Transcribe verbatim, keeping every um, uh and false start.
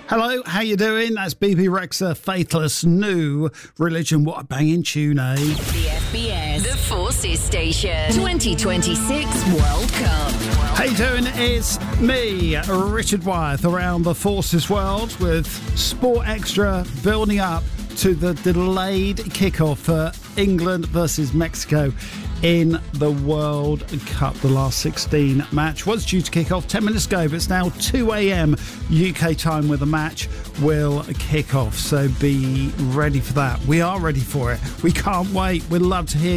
Hello, how you doing? That's B B Rexha, Faithless, New Religion. What a banging tune, eh? The F B S, the Forces Station, twenty twenty-six World Cup. How you doing? It's me, Richard Wyeth, around the Forces world with Sport Extra building up to the delayed kickoff for England versus Mexico in the World Cup. The last sixteen match was due to kick off ten minutes ago, but it's now two a.m. U K time where the match will kick off. So be ready for that. We are ready for it. We can't wait. We'd love to hear